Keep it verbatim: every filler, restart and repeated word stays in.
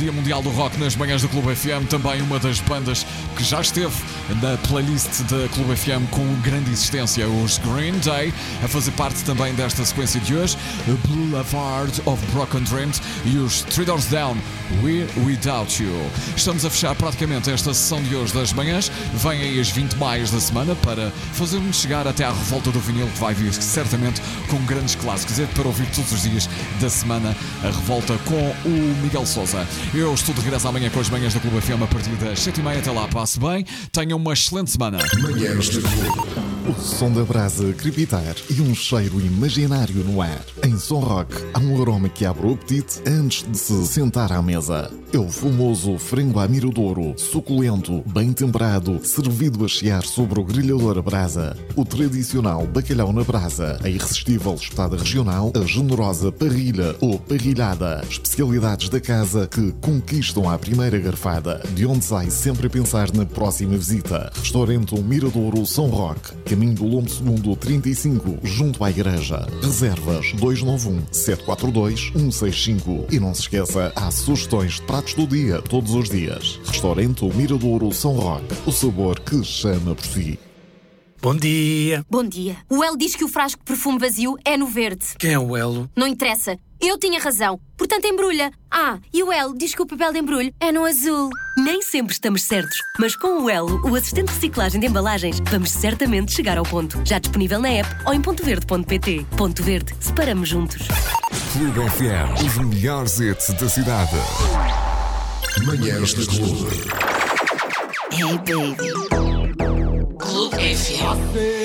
Dia Mundial do Rock nas manhãs do Clube F M, também uma das bandas que já esteve na playlist da Clube F M com grande existência, os Green Day, a fazer parte também desta sequência de hoje, Boulevard of Broken Dreams e os Three Doors Down, We're Without You. Estamos a fechar praticamente esta sessão de hoje das manhãs, vêm aí as vinte maias da semana para fazer-nos chegar até à revolta do vinil, que vai vir certamente com grandes clássicos, é para ouvir todos os dias da semana a revolta com o Miguel Sousa. Eu estou de regresso amanhã com as manhãs da Clube F M a partir das sete e meia. Até lá, passe bem, tenham uma excelente semana. Manhãs da Clube. O som da brasa crepitar e um cheiro imaginário no ar. Em Som Rock há um aroma que abre o apetite antes de se sentar à mesa. É o famoso frango à miradouro, suculento, bem temperado, servido a chiar sobre o grelhador a brasa. O tradicional bacalhau na brasa, a irresistível espetada regional, a generosa parrilha ou parrilhada. Especialidades da casa que conquistam à primeira garfada, de onde sai sempre a pensar na próxima visita. Restaurante Miradouro Som Rock, caminho do Lombo Segundo trinta e cinco, junto à igreja. Reservas dois nove um, sete quatro dois, um seis cinco. E não se esqueça, há sugestões de pratos do dia, todos os dias. Restaurante Miradouro Som Rock, o sabor que chama por si. Bom dia. Bom dia. O Elo diz que o frasco de perfume vazio é no verde. Quem é o Elo? Não interessa. Eu tinha razão. Portanto, embrulha. Ah, e o Elo diz que o papel de embrulho é no azul. Nem sempre estamos certos, mas com o Elo, o assistente de reciclagem de embalagens, vamos certamente chegar ao ponto. Já disponível na app ou em ponto verde ponto pt. Ponto Verde. Separamos juntos. Clube F M. Os melhores hits da cidade. Manhãs da Clube. Hey, baby. Clube F M.